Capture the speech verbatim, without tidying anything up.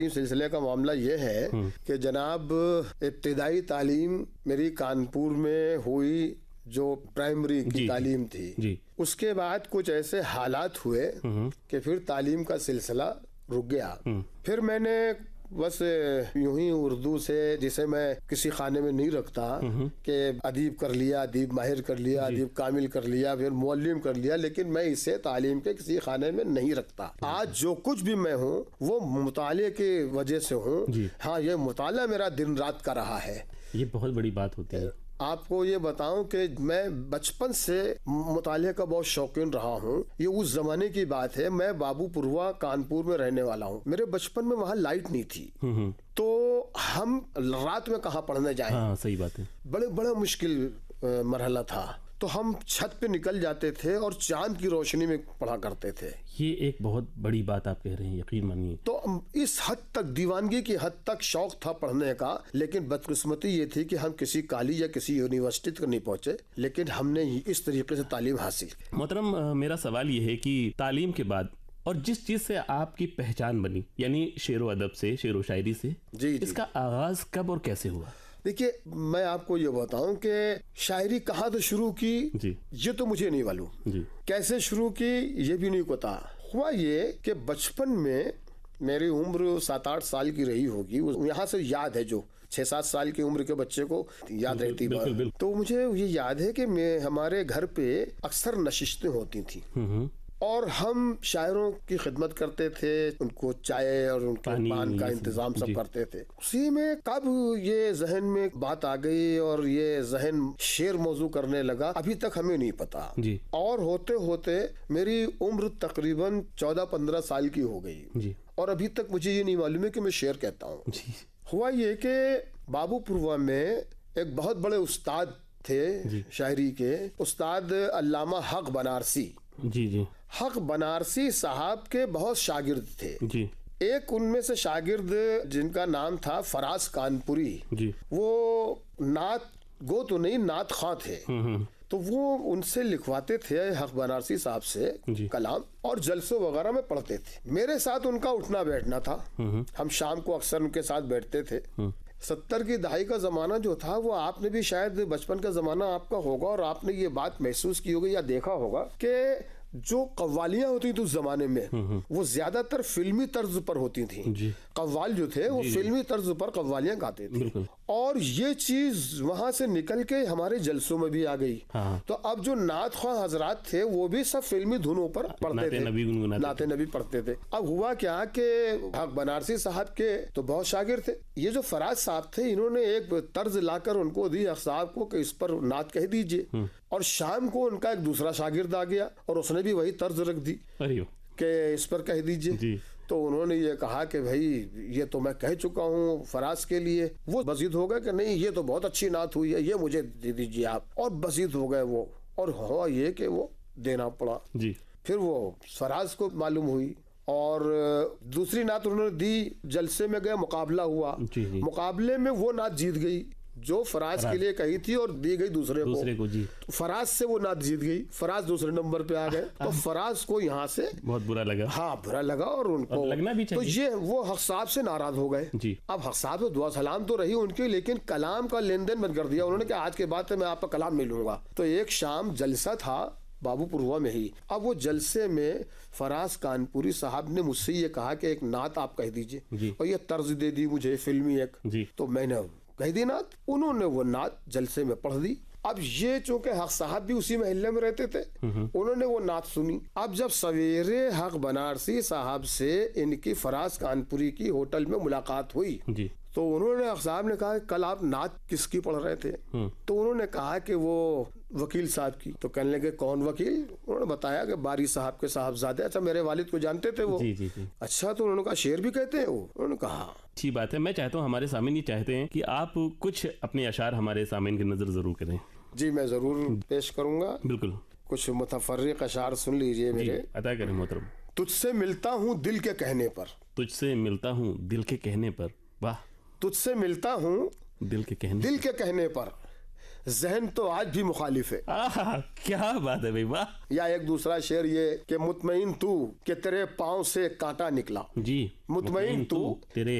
इस सिलसिले का मामला ये है कि जनाब इब्तिदाई तालीम मेरी कानपुर में हुई, जो प्राइमरी की तालीम थी जी। उसके बाद कुछ ऐसे हालात हुए कि फिर तालीम का सिलसिला रुक गया। फिर मैंने बस यूं ही उर्दू से, जिसे मैं किसी खाने में नहीं रखता कि अदीब कर लिया, अदीब माहिर कर लिया, अदीब कामिल कर लिया, फिर मुअल्लिम कर लिया, लेकिन मैं इसे तालीम के किसी खाने में नहीं रखता। आज जो कुछ भी मैं हूँ वो मुताले की वजह से हूँ। हाँ, ये मुताला मेरा दिन रात का रहा है। ये बहुत बड़ी बात होती है। आपको ये बताऊं कि मैं बचपन से मुताले का बहुत शौकीन रहा हूं। ये उस जमाने की बात है, मैं बाबूपुरवा कानपुर में रहने वाला हूं। मेरे बचपन में वहां लाइट नहीं थी, तो हम रात में कहाँ पढ़ने जाएं? हाँ, सही बात है। बड़े बड़ा मुश्किल मरहला था। तो हम छत पे निकल जाते थे और चांद की रोशनी में पढ़ा करते थे। ये एक बहुत बड़ी बात आप कह रहे हैं, यकीन मानिए। तो इस हद तक, दीवानगी की हद तक शौक था पढ़ने का, लेकिन बदकिस्मती ये थी कि हम किसी कॉलेज या किसी यूनिवर्सिटी तक नहीं पहुंचे, लेकिन हमने इस तरीके से तालीम हासिल की। मोहतरम, मेरा सवाल ये है कि तालीम के बाद और जिस चीज से आपकी पहचान बनी, यानी शेरो अदब से, शेरो शायरी से, जी, इसका आगाज कब और कैसे हुआ? देखिए, मैं आपको ये बताऊं कि शायरी कहाँ से शुरू की जी। ये तो मुझे नहीं मालूम, कैसे शुरू की ये भी नहीं पता। हुआ ये कि बचपन में मेरी उम्र सात आठ साल की रही होगी, यहाँ से याद है, जो छह सात साल की उम्र के बच्चे को याद रहती है, तो मुझे ये याद है कि मैं हमारे घर पे अक्सर नशिस्तें होती थी और हम शायरों की खिदमत करते थे, उनको चाय और उनके पान का इंतजाम सब करते थे। उसी में कब ये जहन में बात आ गई और ये जहन शेर मौजू करने लगा, अभी तक हमें नहीं पता जी। और होते होते मेरी उम्र तकरीबन चौदह पंद्रह साल की हो गई जी। और अभी तक मुझे ये नहीं मालूम है कि मैं शेर कहता हूँ। हुआ ये कि बाबूपुरवा में एक बहुत बड़े उस्ताद थे शायरी के, उस्ताद अल्लामा हक बनारसी जी जी। हक बनारसी साहब के बहुत शागिर्द थे जी। एक उनमें से शागिर्द जिनका नाम था फराज कानपुरी जी, वो नात गो तो नहीं, नात खां थे। तो वो उनसे लिखवाते थे हक बनारसी साहब से कलाम और जलसों वगैरह में पढ़ते थे। मेरे साथ उनका उठना बैठना था, हम शाम को अक्सर उनके साथ बैठते थे। सत्तर की दहाई का जमाना जो था, वो आपने भी शायद बचपन का जमाना आपका होगा और आपने ये बात महसूस की होगी या देखा होगा कि जो कव्वालियां होती थी उस जमाने में वो ज्यादातर फिल्मी तर्ज पर होती थी। कव्वाल जो थे वो फिल्मी तर्ज पर कव्वालियां गाते थे और ये चीज वहां से निकल के हमारे जलसों में भी आ गई। हाँ। तो अब जो नात ख्वां हजरात थे वो भी सब फिल्मी धुनों पर पढ़ते थे, नाते नबी पढ़ते थे। अब हुआ क्या कि हक बनारसी साहब के तो बहुत शागिर्द थे। ये जो फराज साहब थे, इन्होंने एक तर्ज लाकर उनको दी हक साहब को कि इस पर नात कह दीजिए, और शाम को उनका एक दूसरा शागिर्द आ गया और उसने भी वही तर्ज रख दी कि इस पर कह दीजिए। तो उन्होंने ये कहा कि भाई ये तो मैं कह चुका हूँ फराज के लिए। वो बसीद हो गए कि नहीं, ये तो बहुत अच्छी नात हुई है, ये मुझे दे दीजिए आप, और बसीद हो गए वो। और हुआ ये कि वो देना पड़ा जी। फिर वो फराज को मालूम हुई और दूसरी नात उन्होंने दी, जलसे में गए, मुकाबला हुआ, मुकाबले में वो नात जीत गई जो फराज के लिए कही थी और दी गई दूसरे, दूसरे को, को जी। तो फराज से वो नात जीत गई, फराज दूसरे नंबर पे आ गए। तो फराज को यहाँ से बहुत बुरा लगा। हाँ, बुरा लगा और उनको और लगना भी चाहिए। तो ये वो हक साहब से नाराज हो गए जी। अब हक साहब दुआ सलाम तो रही उनकी, लेकिन कलाम का लेन देन बंद कर दिया उन्होंने कि आज के बाद से मैं आपका कलाम नहीं लूंगा। तो एक शाम जलसा था बाबूपुरवा में ही। अब वो जलसे में फराज कानपुरी साहब ने मुझसे ये कहा कि एक नात आप कह दीजिए, और ये तर्ज दे दी मुझे फिल्मी एक जी। तो मैंने कह दी नात, उन्होंने वो नात जलसे में पढ़ दी। अब ये चूंकि हक साहब भी उसी महल्ले में रहते थे, उन्होंने वो नात सुनी। अब जब सवेरे हक बनारसी साहब से इनकी फराज कानपुरी की होटल में मुलाकात हुई जी। तो उन्होंने हक साहब ने कहा कल आप नात किसकी पढ़ रहे थे? तो उन्होंने कहा कि वो वकील साहब की। तो कहने लगे कौन वकील? उन्होंने बताया कि बारी साहब के साहबजादे। अच्छा, मेरे वालिद को जानते थे वो? जी जी जी। अच्छा, तो उन्होंने कहा शेर भी कहते हैं वो? उन्होंने कहा अच्छी बात है। मैं चाहता हूँ, हमारे सामीन ये चाहते हैं कि आप कुछ अपने अशार हमारे सामीन की नजर जरूर करें। जी, मैं जरूर पेश करूंगा। बिल्कुल। कुछ मुतफर्रिक अशार सुन लीजिए मेरे। अदा करें मोहतरम। तुझसे मिलता हूँ दिल के कहने पर, तुझसे मिलता हूँ दिल के कहने पर। वाह। तुझसे मिलता हूँ दिल के कहने दिल के कहने पर, जहन तो आज भी मुखालिफ है। आहा, क्या बात है भाई, वाह। या एक दूसरा शेर ये कि मुतमईन तू कि तेरे पाँव से कांटा निकला, जी मुतमईन तू तेरे